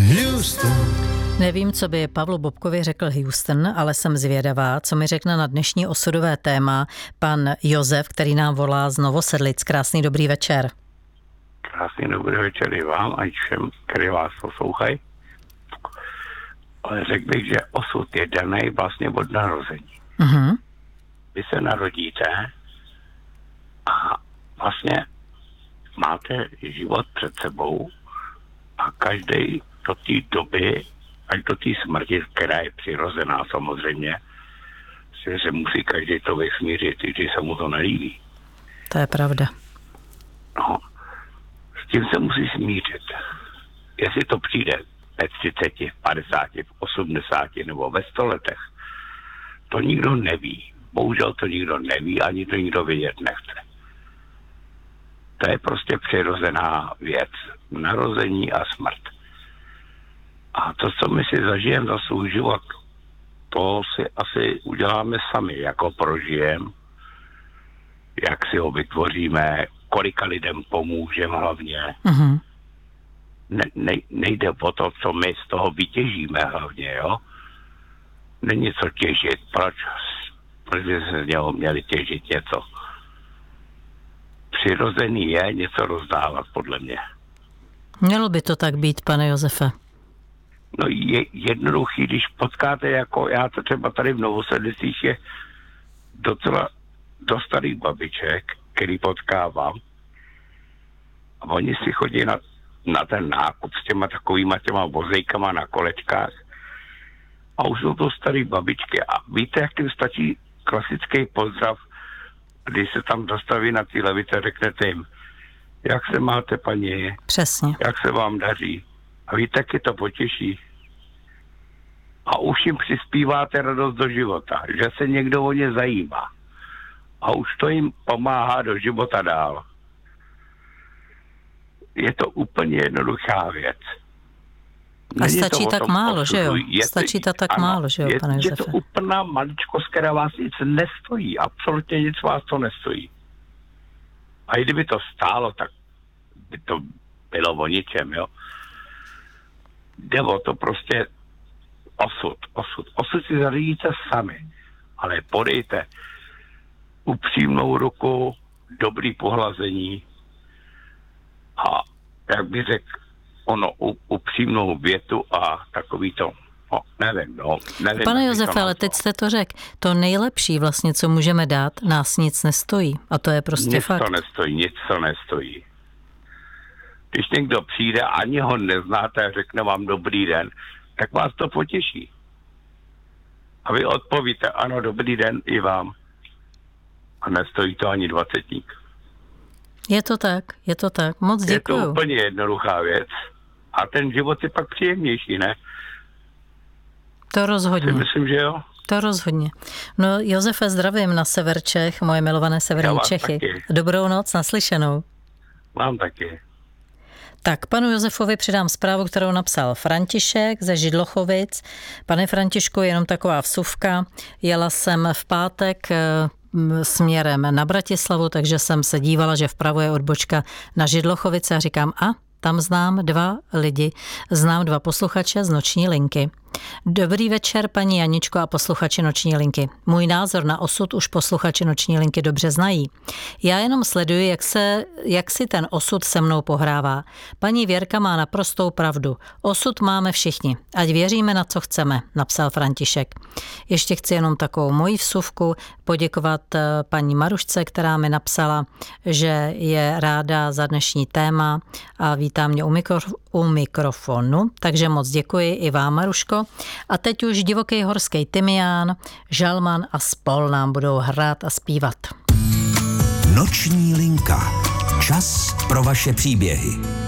Houston. Nevím, co by Pavlu Bobkovi řekl Houston, ale jsem zvědavá, co mi řekne na dnešní osudové téma pan Josef, který nám volá z Novosedlic. Krásný dobrý večer. Krásný dobrý večer i vám a všem, který vás poslouchají. Ale řekl bych, že osud je daný vlastně od narození. Mhm. Vy se narodíte a vlastně máte život před sebou a každý do té doby, až do té smrti, která je přirozená samozřejmě, se musí každý to vysmířit, i když se mu to nelíbí. To je pravda. No, s tím se musí smířit. Jestli to přijde ve 30, v 50, v 80 nebo ve 100 letech, to nikdo neví. Bohužel to nikdo neví, ani to nikdo vědět nechce. To je prostě přirozená věc. Narození a smrt. A to, co my si zažijeme za svůj život, to si asi uděláme sami, jako prožijeme, jak si ho vytvoříme, kolika lidem pomůžeme hlavně. Mhm. Nejde o to, co my z toho vytěžíme hlavně, jo? Není co těžit. Proč by se z něho měli těžit něco? Přirozený je něco rozdávat, podle mě. Mělo by to tak být, pane Josefe. No je jednoduchý, když potkáte, jako já to třeba tady v Novosedlicích je docela do starých babiček, který potkávám. A oni si chodí na ten nákup s těma vozejkama na kolečkách. A už jsou to starý babičky. A víte, jak jim stačí klasický pozdrav, když se tam dostaví na té levice, řeknete jim, jak se máte, paní? Přesně. Jak se vám daří? A víte, jak je to potěší. A už jim přispíváte radost do života, že se někdo o ně zajímá. A už to jim pomáhá do života dál. Je to úplně jednoduchá věc. A stačí tak málo, že jo? Stačí to tak málo, že jo, pane Josefe? Je to úplná maličkost, která vás nic nestojí. Absolutně nic vás to nestojí. A i kdyby to stálo, tak by to bylo o ničem, jo? Jde o to prostě osud. Osud si zařídíte sami, ale podejte upřímnou ruku, dobrý pohlazení a jak by řekl, upřímnou větu a takový to, nevím. Pane Josefe, ale teď jste to řekl. To nejlepší vlastně, co můžeme dát, nás nic nestojí. A to je prostě fakt. Nic to nestojí. Když někdo přijde, ani ho neznáte a řekne vám dobrý den, tak vás to potěší. A vy odpovíte, ano, dobrý den i vám. A nestojí to ani 20. Je to tak. Moc děkuju. Je to úplně jednoduchá věc. A ten život je pak příjemnější, ne? To rozhodně. Myslím, že jo. To rozhodně. No, Josefe, zdravím na sever Čech, moje milované severní Čechy. Taky. Dobrou noc, naslyšenou. Vám taky. Tak, panu Josefovi předám zprávu, kterou napsal František ze Židlochovic. Pane Františku, jenom taková vsuvka. Jela jsem v pátek směrem na Bratislavu, takže jsem se dívala, že vpravo je odbočka na Židlochovice a říkám, tam znám 2 lidi, znám 2 posluchače z Noční linky. Dobrý večer, paní Janičko a posluchači Noční linky. Můj názor na osud už posluchači Noční linky dobře znají. Já jenom sleduji, jak si ten osud se mnou pohrává. Paní Věrka má naprostou pravdu. Osud máme všichni, ať věříme na co chceme, napsal František. Ještě chci jenom takovou moji vsuvku poděkovat paní Marušce, která mi napsala, že je ráda za dnešní téma a vítá mě u mikrofonu. Takže moc děkuji i vám, Maruško. A teď už divoký horský tymián, žalman a spol nám budou hrát a zpívat. Noční linka. Čas pro vaše příběhy.